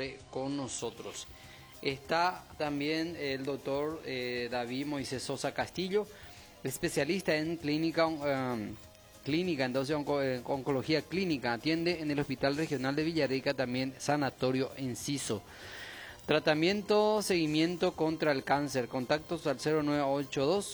siempre con nosotros. Está también el doctor David Moisés Sosa Castillo, especialista en entonces oncología clínica, atiende en el Hospital Regional de Villarrica, también Sanatorio Enciso. Tratamiento, seguimiento contra el cáncer, contactos al 0982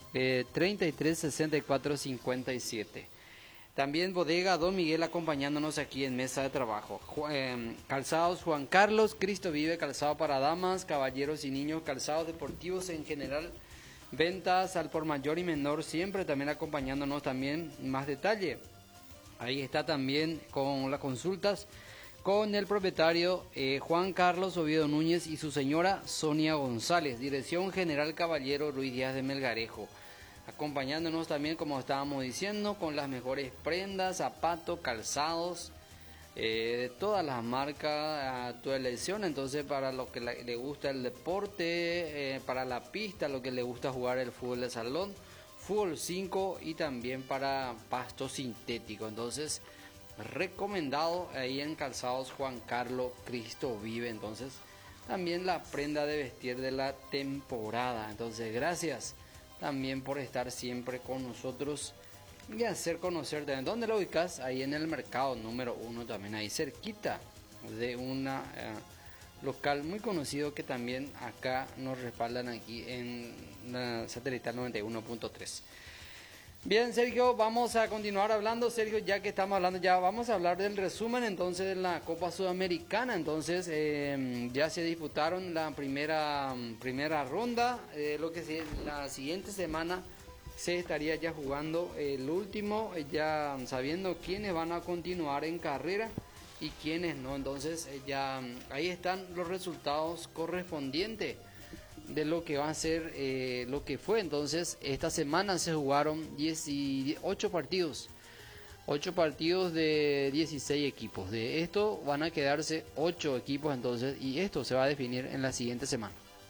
33 64 57. También Bodega Don Miguel acompañándonos aquí en mesa de trabajo. Calzados Juan Carlos, Cristo Vive, calzado para damas, caballeros y niños, calzados deportivos en general, ventas al por mayor y menor, siempre también acompañándonos también más detalle. Ahí está también con las consultas con el propietario Juan Carlos Oviedo Núñez y su señora Sonia González, Dirección General Caballero Luis Díaz de Melgarejo. Acompañándonos también, como estábamos diciendo, con las mejores prendas, zapatos, calzados, de todas las marcas a tu elección. Entonces, para los que le gusta el deporte, para la pista, lo que le gusta jugar el fútbol de salón, fútbol 5 y también para pasto sintético. Entonces, recomendado ahí en Calzados Juan Carlos, Cristo Vive. Entonces, también la prenda de vestir de la temporada. Entonces, gracias también por estar siempre con nosotros y hacer conocer de dónde lo ubicas, ahí en el mercado número 1, también ahí cerquita de una local muy conocido que también acá nos respaldan aquí en la satelital 91.3. Bien, Sergio, vamos a continuar hablando, Sergio, ya que estamos hablando, ya vamos a hablar del resumen entonces de la Copa Sudamericana. Entonces ya se disputaron la primera ronda, lo que la siguiente semana se estaría ya jugando el último, ya sabiendo quiénes van a continuar en carrera y quiénes no. Entonces ya ahí están los resultados correspondientes de lo que va a ser lo que fue. Entonces esta semana se jugaron 8 partidos, 8 partidos de 16 equipos. De esto van a quedarse 8 equipos entonces, y esto se va a definir en la siguiente semana.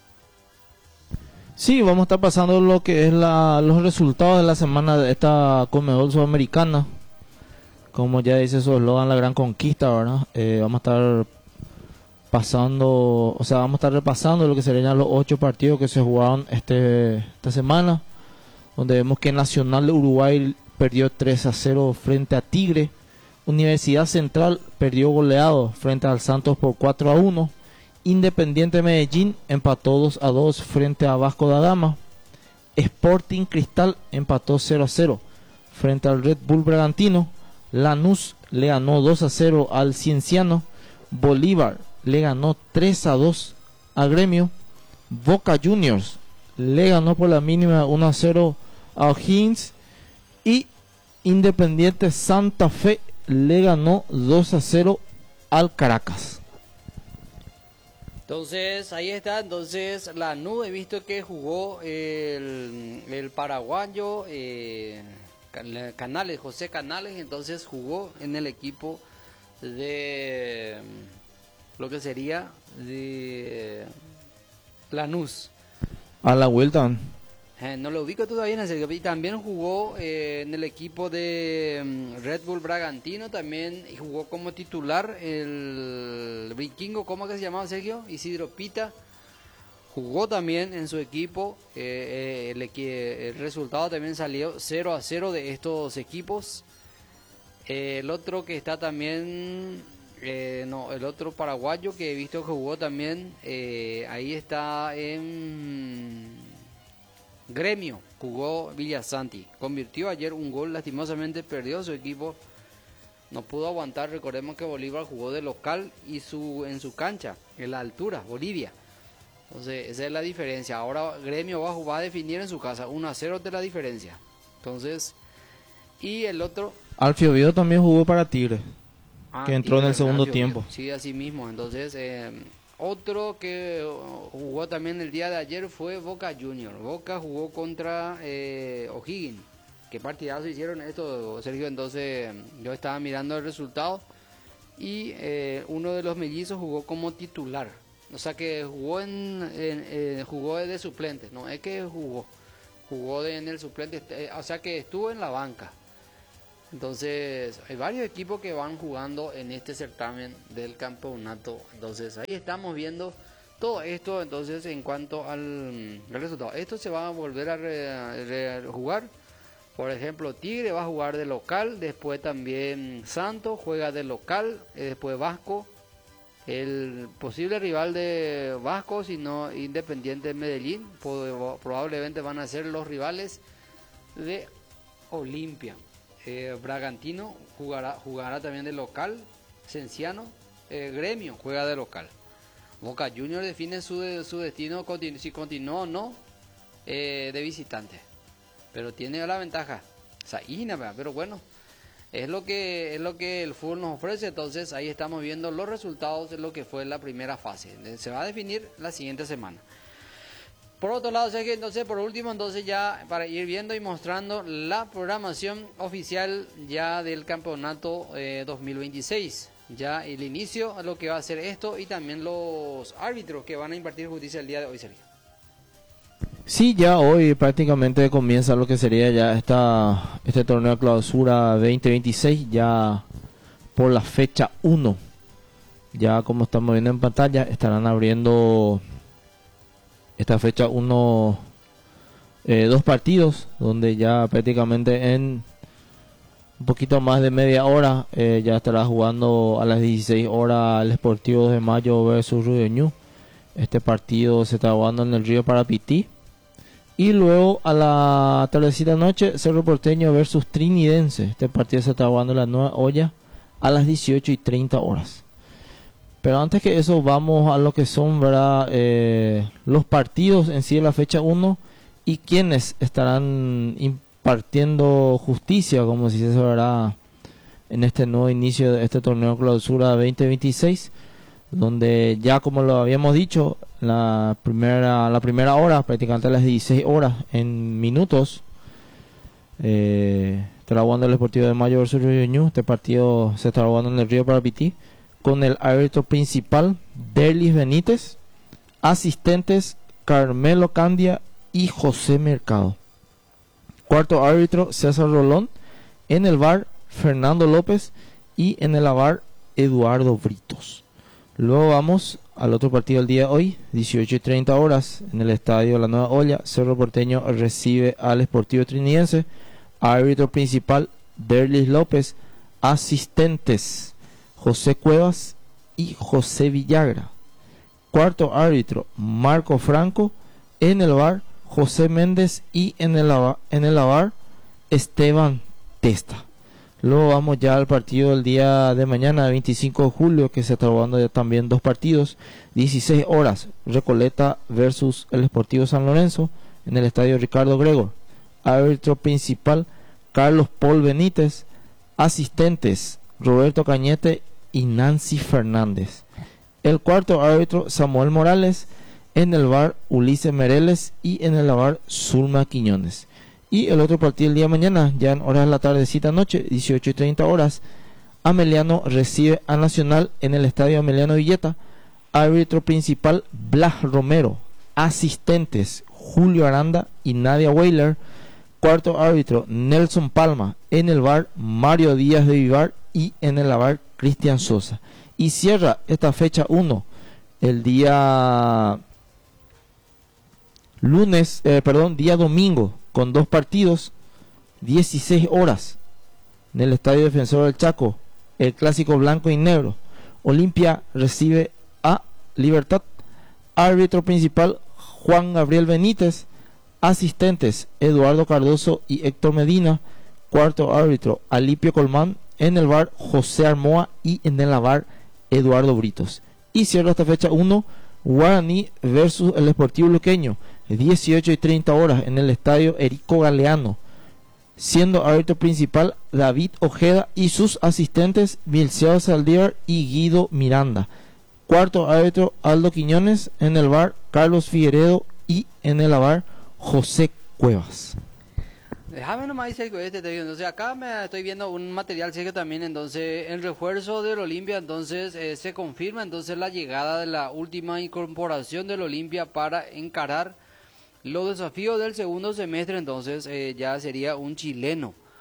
Sí, vamos a estar pasando lo que es los resultados de la semana de esta Conmebol Sudamericana. Como ya dice su eslogan, la gran conquista, ¿verdad? Vamos a estar vamos a estar repasando lo que serían los 8 partidos que se jugaron esta semana, donde vemos que Nacional de Uruguay perdió 3-0 frente a Tigre, Universidad Central perdió goleado frente al Santos por 4-1, Independiente Medellín empató 2-2 frente a Vasco da Gama, Sporting Cristal empató 0-0 frente al Red Bull Bragantino, Lanús le ganó 2-0 al Cienciano, Bolívar le ganó 3-2 a Gremio, Boca Juniors le ganó por la mínima 1-0 a O'Higgins y Independiente Santa Fe le ganó 2-0 al Caracas. Entonces ahí está, entonces Lanús, he visto que jugó el paraguayo Canales, José Canales, entonces jugó en el equipo de lo que sería de Lanús. A la vuelta. No lo ubico todavía en ese, y también jugó en el equipo de Red Bull Bragantino, también jugó como titular el vikingo, ¿cómo que se llamaba, Sergio? Isidro Pita, jugó también en su equipo, el resultado también salió 0-0 de estos equipos. El otro que está también, el otro paraguayo que he visto que jugó también, ahí está en Gremio, jugó Villasanti, convirtió ayer un gol, lastimosamente perdió su equipo, no pudo aguantar. Recordemos que Bolívar jugó de local y en su cancha, en la altura, Bolivia. Entonces esa es la diferencia. Ahora Gremio va a definir en su casa, 1-0 de la diferencia. Entonces, y el otro, Alfio Oviedo también jugó para Tigre, que entró en el segundo tiempo. Sí, así mismo. Entonces otro que jugó también el día de ayer fue Boca Junior. Boca jugó contra O'Higgins. Qué partidazo hicieron esto, Sergio. Entonces yo estaba mirando el resultado y uno de los mellizos jugó como titular. O sea que jugó jugó de suplente. No es que jugó en el suplente. O sea que estuvo en la banca. Entonces, hay varios equipos que van jugando en este certamen del campeonato. Entonces, ahí estamos viendo todo esto. Entonces, en cuanto al resultado, esto se va a volver a jugar. Por ejemplo, Tigre va a jugar de local. Después también Santos juega de local. Después Vasco. El posible rival de Vasco, si no Independiente de Medellín, probablemente van a ser los rivales de Olimpia. Bragantino jugará también de local. Cienciano, Gremio juega de local. Boca Juniors define su destino, si continúa o no, de visitante. Pero tiene la ventaja. Pero bueno, es lo que el fútbol nos ofrece. Entonces ahí estamos viendo los resultados de lo que fue la primera fase. Se va a definir la siguiente semana. Por otro lado, Sergio, entonces por último, entonces ya para ir viendo y mostrando la programación oficial ya del campeonato 2026. Ya el inicio, lo que va a ser esto y también los árbitros que van a impartir justicia el día de hoy, Sergio. Sí, ya hoy prácticamente comienza lo que sería ya este torneo de clausura 2026, ya por la fecha 1. Ya como estamos viendo en pantalla, estarán abriendo esta fecha 1 dos partidos, donde ya prácticamente en un poquito más de media hora ya estará jugando a las 16 horas el Sportivo de Mayo versus Río Ñu. Este partido se está jugando en el Río Parapití. Y luego a la tardecita noche, Cerro Porteño versus Trinidense. Este partido se está jugando en la Nueva Olla a las 18:30 horas. Pero antes que eso, vamos a lo que son, ¿verdad? Los partidos en sí de la fecha 1 y quienes estarán impartiendo justicia, como si se verá en este nuevo inicio de este torneo clausura 2026, donde ya como lo habíamos dicho, la primera hora, prácticamente a las 16 horas en minutos, estará jugando el Sportivo de Mayo versus Río Ñu. Este partido se estará jugando en el Río Parapití, con el árbitro principal Derlis Benítez, asistentes Carmelo Candia y José Mercado. Cuarto árbitro César Rolón, en el VAR Fernando López y en el VAR Eduardo Britos. Luego vamos al otro partido del día de hoy, 18:30 horas, en el estadio La Nueva Olla. Cerro Porteño recibe al Sportivo Trinidense. Árbitro principal Derlis López, asistentes José Cuevas y José Villagra. Cuarto árbitro Marco Franco, en el VAR José Méndez y en el VAR Esteban Testa. Luego vamos ya al partido del día de mañana, 25 de julio, que se está jugando ya también dos partidos. 16 horas, Recoleta versus el Sportivo San Lorenzo, en el estadio Ricardo Gregor. Árbitro principal Carlos Paul Benítez, asistentes Roberto Cañete y Nancy Fernández. El cuarto árbitro Samuel Morales, en el VAR Ulises Mereles y en el VAR Zulma Quiñones. Y el otro partido el día de mañana, ya en horas de la tardecita noche, 18:30 horas, Ameliano recibe a Nacional en el estadio Ameliano Villeta. Árbitro principal Blas Romero, asistentes Julio Aranda y Nadia Weiler. Cuarto árbitro Nelson Palma, en el VAR Mario Díaz de Vivar y en el VAR Cristian Sosa. Y cierra esta fecha 1 el día día domingo, con dos partidos, 16 horas, en el Estadio Defensor del Chaco, el clásico blanco y negro. Olimpia recibe a Libertad. Árbitro principal Juan Gabriel Benítez, asistentes Eduardo Cardoso y Héctor Medina. Cuarto árbitro Alipio Colmán, en el VAR José Armoa y en el VAR Eduardo Britos. Y cierra esta fecha 1 Guaraní versus el Sportivo Luqueño, 18:30 horas, en el estadio Erico Galeano, siendo árbitro principal David Ojeda y sus asistentes Vilceo Saldívar y Guido Miranda. Cuarto árbitro Aldo Quiñones, en el VAR Carlos Figueredo y en el VAR José Cuevas. Déjame nomás decir que entonces acá me estoy viendo un material serio también. Entonces el refuerzo del Olimpia, entonces se confirma entonces la llegada de la última incorporación del Olimpia para encarar los desafíos del segundo semestre. Entonces ya sería un chileno.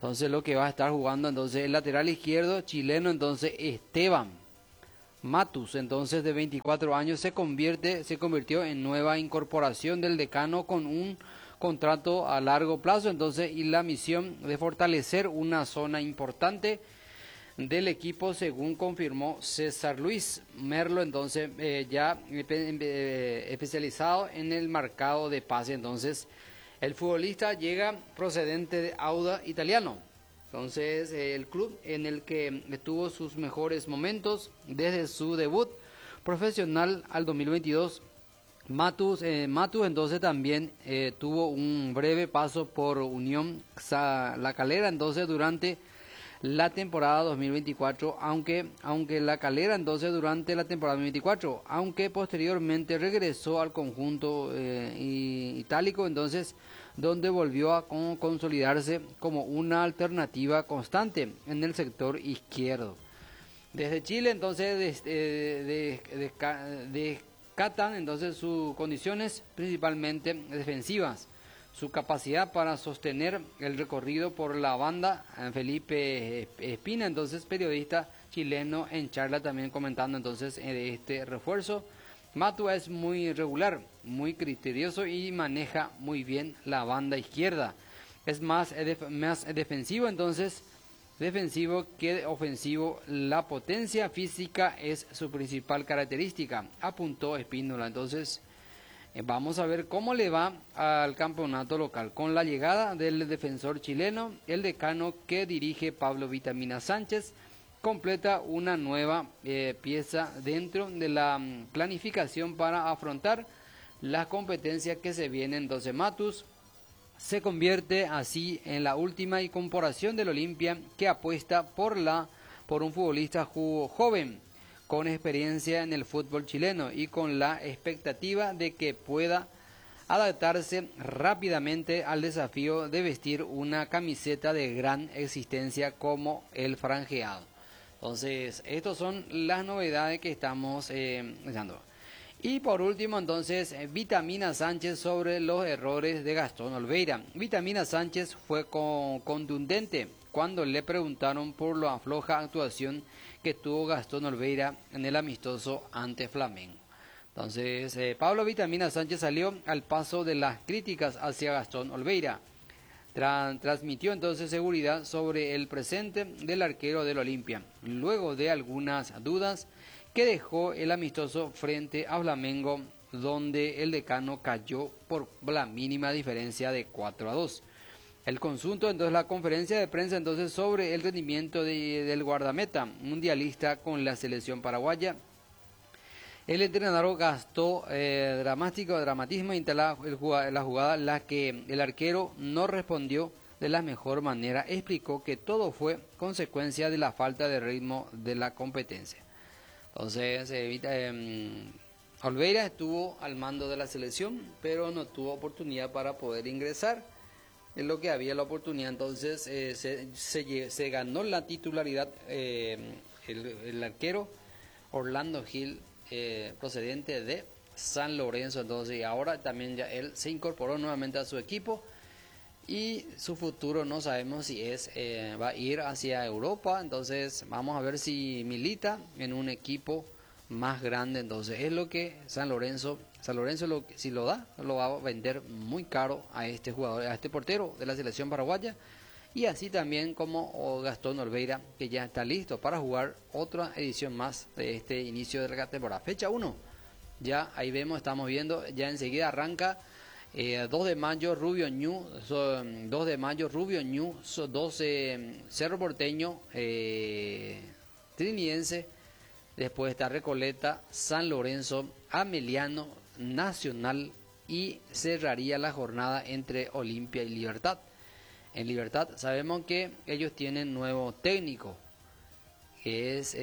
Entonces lo que va a estar jugando entonces el lateral izquierdo chileno, entonces Esteban Matus, entonces de 24 años, se convirtió en nueva incorporación del Decano con un contrato a largo plazo, entonces, y la misión de fortalecer una zona importante del equipo, según confirmó César Luis Merlo, entonces ya especializado en el marcado de pase. Entonces el futbolista llega procedente de Auda Italiano, entonces el club en el que tuvo sus mejores momentos desde su debut profesional al 2022. Matus entonces también tuvo un breve paso por Unión La Calera, entonces durante la temporada 2024, aunque La Calera entonces durante la temporada 2024, aunque posteriormente regresó al conjunto itálico, entonces donde volvió a consolidarse como una alternativa constante en el sector izquierdo. Desde Chile entonces descatan entonces sus condiciones principalmente defensivas, su capacidad para sostener el recorrido por la banda. Felipe Espina, entonces periodista chileno, en charla también comentando entonces de este refuerzo. Matu es muy regular, muy criterioso y maneja muy bien la banda izquierda. Es más defensivo, entonces defensivo que ofensivo. La potencia física es su principal característica, apuntó Espínola. Entonces vamos a ver cómo le va al campeonato local. Con la llegada del defensor chileno, el Decano que dirige Pablo Vitamina Sánchez completa una nueva pieza dentro de la planificación para afrontar las competencias que se vienen. 12 Matus se convierte así en la última incorporación del Olimpia, que apuesta por un futbolista joven con experiencia en el fútbol chileno y con la expectativa de que pueda adaptarse rápidamente al desafío de vestir una camiseta de gran existencia como el franjeado. Entonces, estas son las novedades que estamos dando. Y por último, entonces, Vitamina Sánchez sobre los errores de Gastón Olveira. Vitamina Sánchez fue contundente cuando le preguntaron por la floja actuación que tuvo Gastón Olveira en el amistoso ante Flamengo. Entonces, Pablo Vitamina Sánchez salió al paso de las críticas hacia Gastón Olveira. Transmitió entonces seguridad sobre el presente del arquero del Olimpia, luego de algunas dudas que dejó el amistoso frente a Flamengo, donde el Decano cayó por la mínima diferencia de 4-2. El conjunto, entonces, la conferencia de prensa entonces sobre el rendimiento del guardameta mundialista con la selección paraguaya. El entrenador gastó dramatismo en la jugada en la que el arquero no respondió de la mejor manera. Explicó que todo fue consecuencia de la falta de ritmo de la competencia. Entonces, Olveira estuvo al mando de la selección, pero no tuvo oportunidad para poder ingresar. Es lo que había la oportunidad, entonces se ganó la titularidad el arquero Orlando Gil, procedente de San Lorenzo. Entonces, y ahora también ya él se incorporó nuevamente a su equipo, y su futuro no sabemos si va a ir hacia Europa. Entonces vamos a ver si milita en un equipo más grande. Entonces es lo que San Lorenzo si lo da, lo va a vender muy caro a este jugador, a este portero de la selección paraguaya, y así también como Gastón Olveira, que ya está listo para jugar otra edición más de este inicio de la temporada. Fecha 1, ya ahí vemos, estamos viendo, ya enseguida arranca. 2 de mayo Rubio Ñu, 2 de mayo Rubio Ñu, 12 Cerro Porteño, Trinidense, después está Recoleta, San Lorenzo, Ameliano, Nacional, y cerraría la jornada entre Olimpia y Libertad. En Libertad sabemos que ellos tienen nuevo técnico, que es,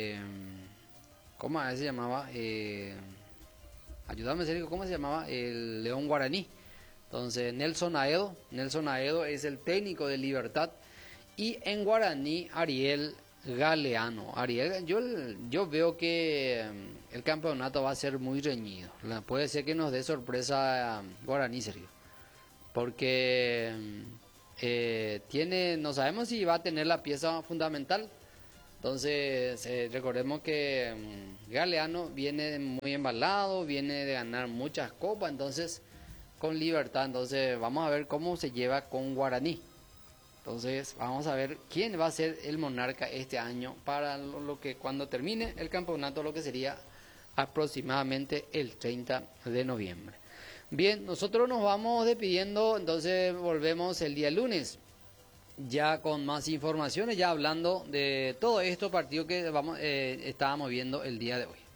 ¿cómo se llamaba? Ayúdame, Sergio, ¿cómo se llamaba? El León Guaraní. Entonces, Nelson Aedo es el técnico de Libertad, y en Guaraní, Ariel Galeano. Yo veo que el campeonato va a ser muy reñido. Puede ser que nos dé sorpresa Guaraní, Sergio, porque no sabemos si va a tener la pieza fundamental. Entonces, recordemos que Galeano viene muy embalado, viene de ganar muchas copas, entonces con Libertad. Entonces, vamos a ver cómo se lleva con Guaraní. Entonces, vamos a ver quién va a ser el monarca este año para lo que cuando termine el campeonato, lo que sería aproximadamente el 30 de noviembre. Bien, nosotros nos vamos despidiendo, entonces volvemos el día lunes, ya con más informaciones, ya hablando de todo esto partido que estábamos viendo el día de hoy.